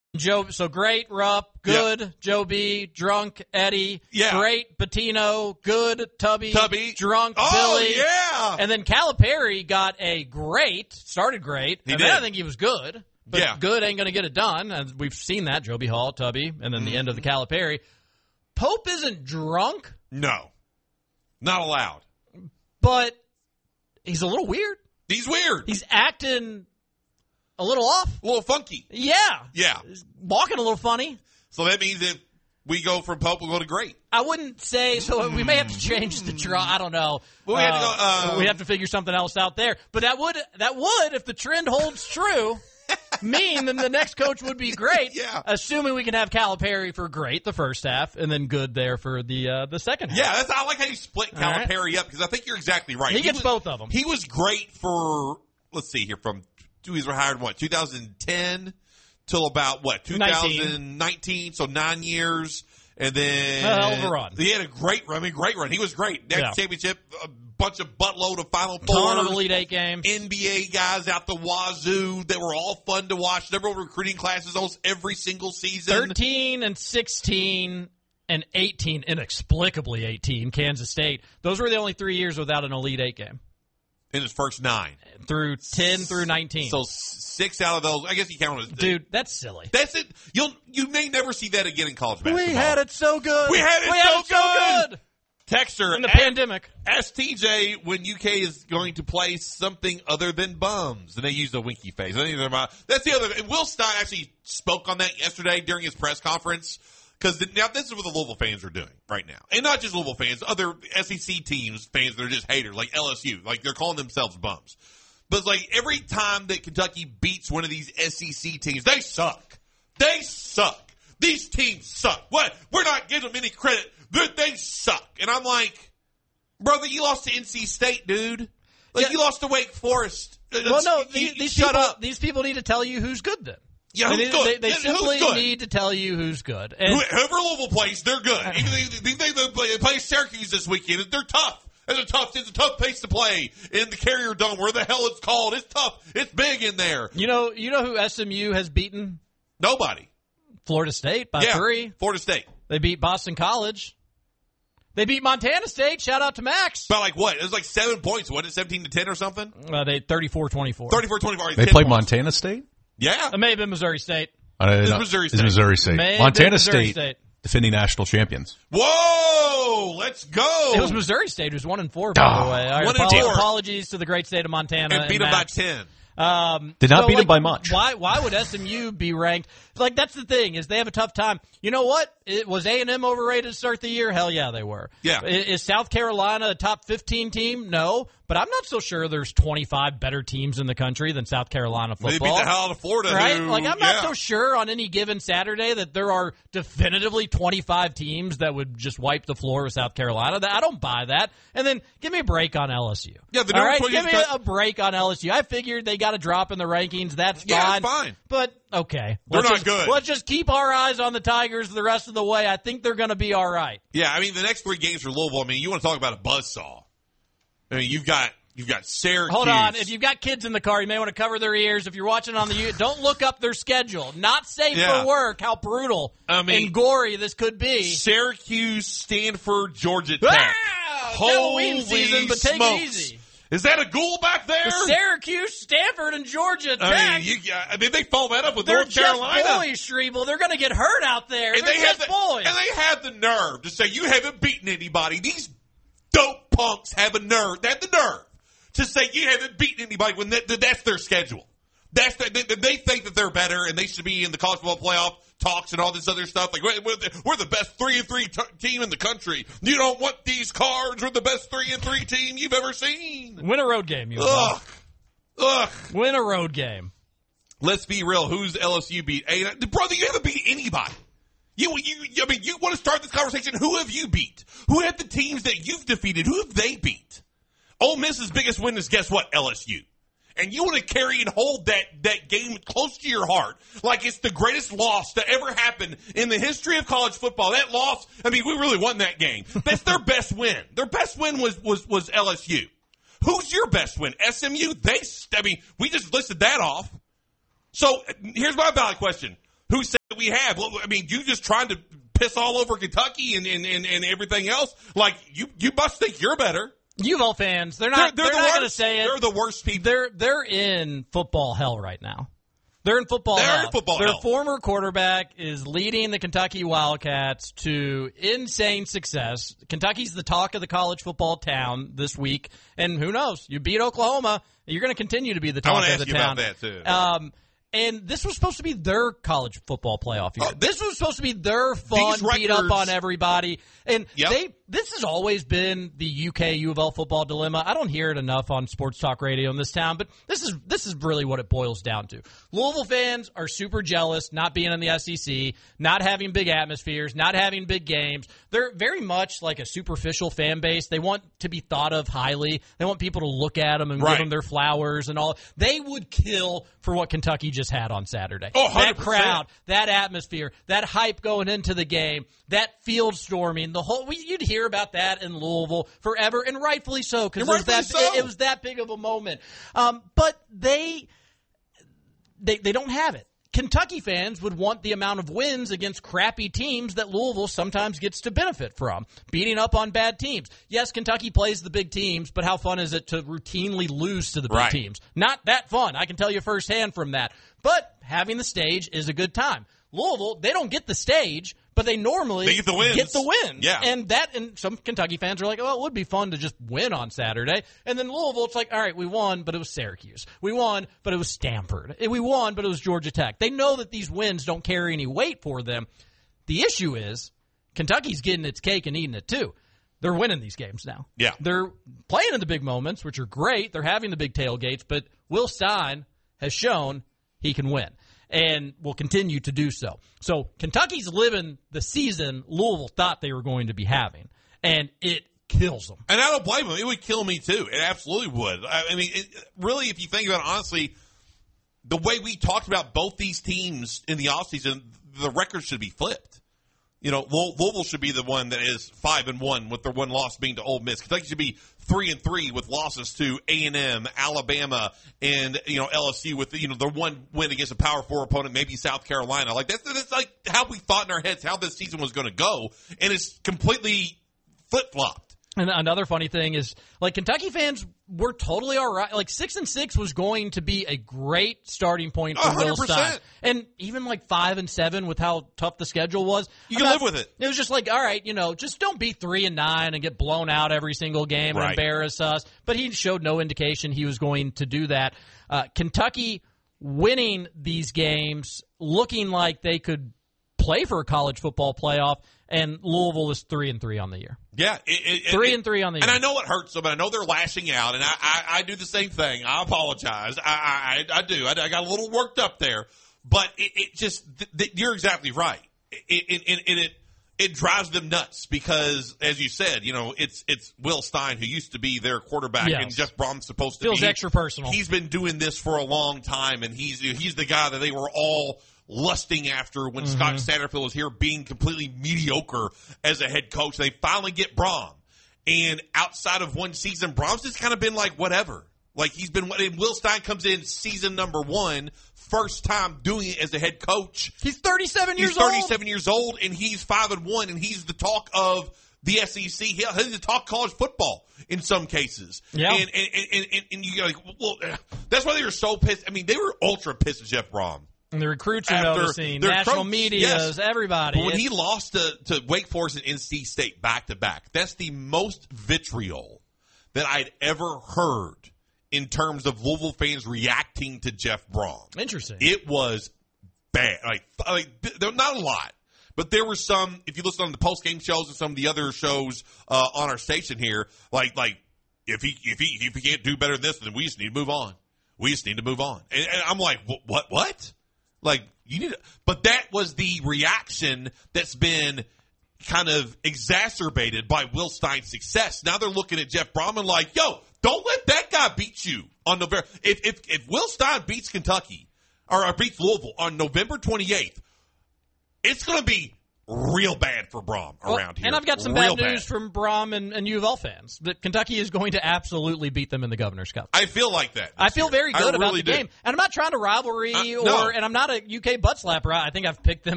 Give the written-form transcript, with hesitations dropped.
Joe, so great, Rupp, good, yep. Joe B, drunk, Eddie, great, Patino, good, Tubby, drunk, Billy. Yeah. And then Calipari got a great, started great, he and did. then I think he was good. But good ain't going to get it done. And we've seen that, Joby Hall, Tubby, and then the end of the Calipari. Pope isn't drunk. No. Not allowed. But he's a little weird. He's weird. He's acting a little off. A little funky. Yeah. Yeah. He's walking a little funny. So that means if we go from Pope, we'll go to great. I wouldn't say, so we may have to change the draw. I don't know. Well, we have to go, we have to figure something else out there. But that would, if the trend holds true, mean then the next coach would be great. Yeah. Assuming we can have Calipari for great the first half and then good there for the second half. Yeah, I like how you split Calipari up because I think you're exactly right. He gets both of them. He was great for, let's see here, he was hired 2010 till about 2019, so 9 years. And then a hell of a run. He had a great run. He was great. Next championship, a bunch of buttload of Final Four. Ton of Elite Eight games. NBA guys out the wazoo that were all fun to watch. Number one recruiting classes almost every single season. 13 and 16 and 18, inexplicably 18, Kansas State. Those were the only 3 years without an Elite Eight game. In his first 9. Through 10 through 19. So 6 out of those, I guess you count as. Dude, that's silly. That's it. You may never see that again in college basketball. We had it so good. We had it so good. Texter. In the pandemic. Ask TJ when UK is going to play something other than bums. And they use the winky face. That's the other. And Will Stein actually spoke on that yesterday during his press conference. Because now this is what the Louisville fans are doing right now. And not just Louisville fans, other SEC teams, fans that are just haters, like LSU. Like, they're calling themselves bums. But it's like every time that Kentucky beats one of these SEC teams, they suck. They suck. These teams suck. What? We're not giving them any credit. They suck. And I'm like, brother, you lost to NC State, dude. Like, you lost to Wake Forest. Well, no, these people need to tell you who's good then. Yeah, who's good? They simply need to tell you who's good. And whoever Louisville plays, they're good. Even they play Syracuse this weekend. They're tough. It's a tough place to play in the Carrier Dome, where the hell it's called. It's tough. It's big in there. You know who SMU has beaten? Nobody. Florida State by 3. Florida State. They beat Boston College. They beat Montana State. Shout out to Max. By like what? It was like 7 points. What, 17-10 or something? They 34-24. 34-24. They played Montana State? Yeah. It may have been Missouri State. It's Missouri State. It's Missouri State. Montana State, defending national champions. Whoa! Let's go. It was Missouri State, who's 1-4, by the way. 1-4. Apologies to the great state of Montana. And beat them by 10. Did not beat them by much. Why would SMU be ranked? Like, that's the thing, is they have a tough time. You know what? Was A&M overrated to start the year? Hell yeah, they were. Yeah. Is South Carolina a top 15 team? No. But I'm not so sure there's 25 better teams in the country than South Carolina football. They beat the hell out of Florida. Right? Like, I'm not so sure on any given Saturday that there are definitively 25 teams that would just wipe the floor with South Carolina. I don't buy that. And then give me a break on LSU. Yeah, all right? Give me a break on LSU. I figured they got a drop in the rankings. That's fine. Yeah, it's fine. But, okay. They're not good. Let's just keep our eyes on the Tigers the rest of the way. I think they're going to be all right. Yeah, I mean, the next 3 games for Louisville, I mean, you want to talk about a buzzsaw. I mean, you've got Syracuse. Hold on. If you've got kids in the car, you may want to cover their ears. If you're watching on the don't look up their schedule. Not safe for work. How brutal and gory this could be. Syracuse, Stanford, Georgia Tech. Halloween season, but take it easy. Is that a ghoul back there? Syracuse, Stanford, and Georgia Tech. I mean, they follow that up with North Carolina. They're just boys, Shreeble. They're going to get hurt out there. And they're just boys. And they have the nerve to say, you haven't beaten anybody. These dope punks have a nerve. They have the nerve to say you haven't beaten anybody when that's their schedule. They think that they're better and they should be in the college football playoff talks and all this other stuff. Like, we're the best 3-3 team in the country. You don't want these cards. We're the best 3-3 team you've ever seen. Win a road game, you. Ugh. Win a road game. Let's be real. Who's LSU beat? Brother, you haven't beat anybody. You want to start this conversation. Who have you beat? Who have the teams that you've defeated? Who have they beat? Ole Miss's biggest win is, guess what? LSU. And you want to carry and hold that game close to your heart like it's the greatest loss to ever happen in the history of college football. That loss, I mean, we really won that game. That's their best win. Their best win was LSU. Who's your best win? SMU? We just listed that off. So here's my valid question. Who said we have. Well, I mean, you just trying to piss all over Kentucky and everything else. Like, you must think you're better. U of L fans, they're not going to say it. They're the worst people. They're in football hell right now. They're in football hell. Their former quarterback is leading the Kentucky Wildcats to insane success. Kentucky's the talk of the college football town this week, and who knows? You beat Oklahoma, you're going to continue to be the talk of the town. I want to ask you about that, too. And this was supposed to be their college football playoff year. This was supposed to be their fun beat up on everybody. And this has always been the UK U of L football dilemma. I don't hear it enough on sports talk radio in this town, but this is really what it boils down to. Louisville fans are super jealous not being in the SEC, not having big atmospheres, not having big games. They're very much like a superficial fan base. They want to be thought of highly. They want people to look at them and give them their flowers and all. They would kill for what Kentucky just had on Saturday. Oh, 100%. That crowd, that atmosphere, that hype going into the game, that field storming, you'd hear about that in Louisville forever, and rightfully so, because it was that big of a moment. But they don't have it. Kentucky fans would want the amount of wins against crappy teams that Louisville sometimes gets to benefit from, beating up on bad teams. Yes, Kentucky plays the big teams, but how fun is it to routinely lose to the big teams? Not that fun. I can tell you firsthand from that. But having the stage is a good time. Louisville, they don't get the stage, but they normally get the wins. Yeah. And some Kentucky fans are like, oh, it would be fun to just win on Saturday. And then Louisville, it's like, all right, we won, but it was Syracuse. We won, but it was Stanford. We won, but it was Georgia Tech. They know that these wins don't carry any weight for them. The issue is Kentucky's getting its cake and eating it too. They're winning these games now. Yeah. They're playing in the big moments, which are great. They're having the big tailgates, but Will Stein has shown he can win and will continue to do so. So Kentucky's living the season Louisville thought they were going to be having, and it kills them. And I don't blame them. It would kill me, too. It absolutely would. I mean, really, if you think about it, honestly, the way we talked about both these teams in the offseason, the record should be flipped. You know, Louisville should be the one that is 5-1 with their one loss being to Ole Miss. Kentucky should be 3-3 with losses to A&M, Alabama, and LSU with the one win against a Power 4 opponent, maybe South Carolina. Like that's like how we thought in our heads how this season was going to go, and it's completely flip-flopped. And another funny thing is, like, Kentucky fans were totally all right. Like, 6-6 was going to be a great starting point for Will Stein. And even like 5-7 with how tough the schedule was, you can live with it. It was just like, all right, just don't be 3-9 and get blown out every single game and embarrass us. But he showed no indication he was going to do that. Kentucky winning these games, looking like they could play for a college football playoff, and Louisville is 3-3 on the year. Yeah, 3-3 on the year. And I know it hurts them, and I know they're lashing out, and I do the same thing. I apologize. I do. I got a little worked up there, but it just you're exactly right. It drives them nuts because, as you said, it's Will Stein who used to be their quarterback, and Jeff Brom's supposed to feels extra personal. He's been doing this for a long time, and he's the guy that they were all lusting after when Scott Satterfield was here, being completely mediocre as a head coach. They finally get Brom. And outside of one season, Brom's just kind of been like, whatever. Like, he's been, and Will Stein comes in season number 1, first time doing it as a head coach. He's 37 years old. He's 37 years old, and he's 5-1, and he's the talk of the SEC. He's the talk of college football in some cases. Yeah. And you're like, well, that's why they were so pissed. I mean, they were ultra pissed at Jeff Brom. And the recruits are noticing, national medias, everybody. But when he lost to Wake Forest and NC State back-to-back, that's the most vitriol that I'd ever heard in terms of Louisville fans reacting to Jeff Brom. Interesting. It was bad. Like not a lot, but there were some, if you listen on the post-game shows and some of the other shows on our station here, like if he can't do better than this, then we just need to move on. We just need to move on. And I'm like, what? Like, you need to, but that was the reaction that's been kind of exacerbated by Will Stein's success. Now they're looking at Jeff Brom and like, yo, don't let that guy beat you on November. If Will Stein beats Kentucky or beats Louisville on November 28th, it's going to be real bad for Brom around here. And I've got some bad news from Brom and U of L fans that Kentucky is going to absolutely beat them in the Governor's Cup. I feel like that. I feel very good about the game. And I'm not trying to rivalry and I'm not a UK butt slapper. I think I've picked them